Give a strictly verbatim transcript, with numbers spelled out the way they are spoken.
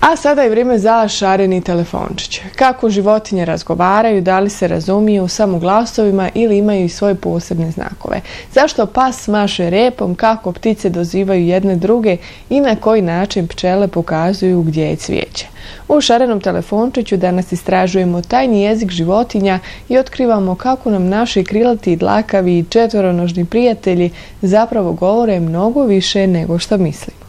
A sada je vrijeme za šareni telefončić. Kako životinje razgovaraju, da li se razumiju samo glasovima ili imaju i svoje posebne znakove? Zašto pas maše repom, kako ptice dozivaju jedne druge i na koji način pčele pokazuju gdje je cvijeće? U šarenom telefončiću danas istražujemo tajni jezik životinja i otkrivamo kako nam naši krilati, dlakavi i četvoronožni prijatelji zapravo govore mnogo više nego što misli.